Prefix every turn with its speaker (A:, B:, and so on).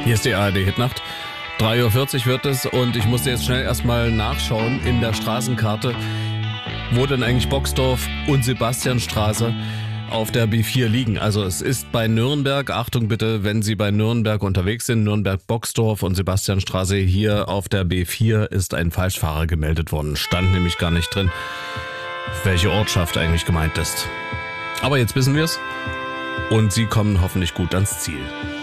A: Hier ist die ARD-Hitnacht. 3:40 Uhr wird es und ich musste jetzt schnell erstmal nachschauen in der Straßenkarte, wo denn eigentlich Boxdorf und Sebastianstraße auf der B4 liegen. Also es ist bei Nürnberg, Achtung bitte, wenn Sie bei Nürnberg unterwegs sind, Nürnberg-Boxdorf und Sebastianstraße, hier auf der B4 ist ein Falschfahrer gemeldet worden. Stand nämlich gar nicht drin, welche Ortschaft eigentlich gemeint ist. Aber jetzt wissen wir es und Sie kommen hoffentlich gut ans Ziel.